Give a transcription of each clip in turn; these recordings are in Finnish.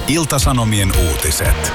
Ilta-Sanomien uutiset.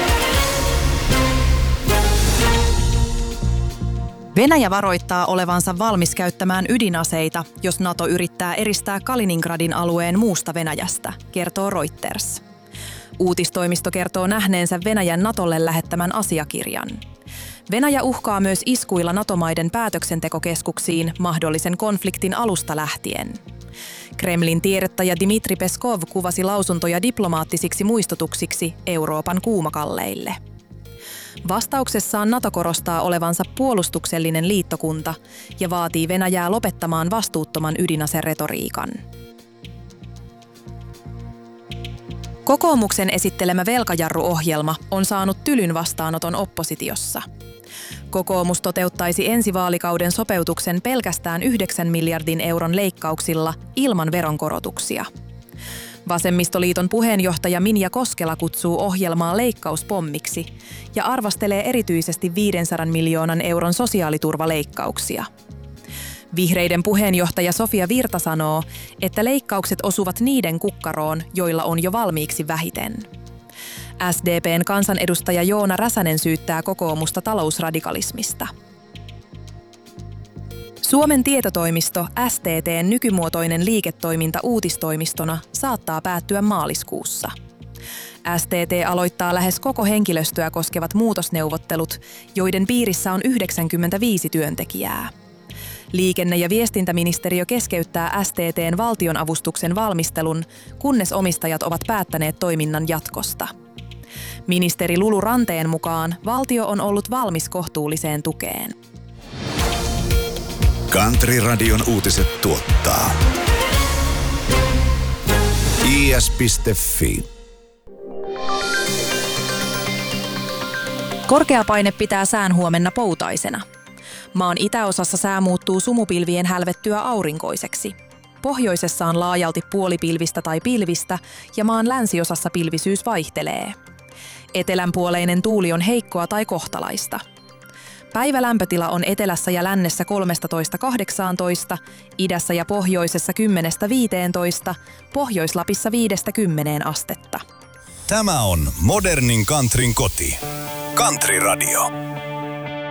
Venäjä varoittaa olevansa valmis käyttämään ydinaseita, jos NATO yrittää eristää Kaliningradin alueen muusta Venäjästä, kertoo Reuters. Uutistoimisto kertoo nähneensä Venäjän NATOlle lähettämän asiakirjan. Venäjä uhkaa myös iskuilla NATO-maiden päätöksentekokeskuksiin mahdollisen konfliktin alusta lähtien. Kremlin tiedottaja Dmitri Peskov kuvasi lausuntoja diplomaattisiksi muistutuksiksi Euroopan kuumakalleille. Vastauksessaan NATO korostaa olevansa puolustuksellinen liittokunta ja vaatii Venäjää lopettamaan vastuuttoman ydinaseretoriikan. Kokoomuksen esittelemä velkajarruohjelma on saanut tylyn vastaanoton oppositiossa. Kokoomus toteuttaisi ensi vaalikauden sopeutuksen pelkästään 9 miljardin euron leikkauksilla ilman veronkorotuksia. Vasemmistoliiton puheenjohtaja Minja Koskela kutsuu ohjelmaa leikkauspommiksi ja arvostelee erityisesti 500 miljoonan euron sosiaaliturvaleikkauksia. Vihreiden puheenjohtaja Sofia Virta sanoo, että leikkaukset osuvat niiden kukkaroon, joilla on jo valmiiksi vähiten. SDP:n kansanedustaja Joona Räsänen syyttää kokoomusta talousradikalismista. Suomen tietotoimisto STT:n nykymuotoinen liiketoiminta uutistoimistona saattaa päättyä maaliskuussa. STT aloittaa lähes koko henkilöstöä koskevat muutosneuvottelut, joiden piirissä on 95 työntekijää. Liikenne- ja viestintäministeriö keskeyttää STT:n valtionavustuksen valmistelun, kunnes omistajat ovat päättäneet toiminnan jatkosta. Ministeri Lulu Ranteen mukaan valtio on ollut valmis kohtuulliseen tukeen. Country-radion uutiset tuottaa is.fi. Korkeapaine pitää sään huomenna poutaisena. Maan itäosassa sää muuttuu sumupilvien hälvettyä aurinkoiseksi. Pohjoisessa on laajalti puolipilvistä tai pilvistä ja maan länsiosassa pilvisyys vaihtelee. Etelänpuoleinen tuuli on heikkoa tai kohtalaista. Päivälämpötila on etelässä ja lännessä 13–18, idässä ja pohjoisessa 10–15, Pohjois-Lapissa 5–10 astetta. Tämä on modernin countryn koti. Country Radio.